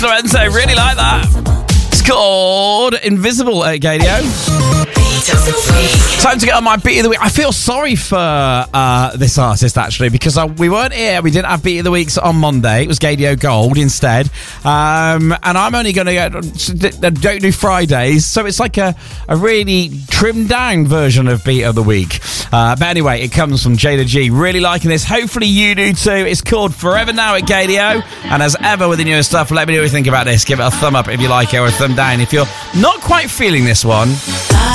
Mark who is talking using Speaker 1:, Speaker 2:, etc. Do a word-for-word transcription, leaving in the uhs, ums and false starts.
Speaker 1: Clemente, really like that. It's called Invisible at Gadio. Time to get on my beat of the week. I feel sorry for uh, this artist, actually, because I, we weren't here. We didn't have beat of the weeks on Monday. It was Gadio Gold instead. Um, and I'm only going to get... don't do Fridays. So it's like a, a really trimmed down version of beat of the week. Uh, but anyway, it comes from Jada G. Really liking this. Hopefully you do too. It's called Forever Now at Gadio. And as ever with the newest stuff, let me know what you think about this. Give it a thumb up if you like it, or a thumb down if you're not quite feeling this one.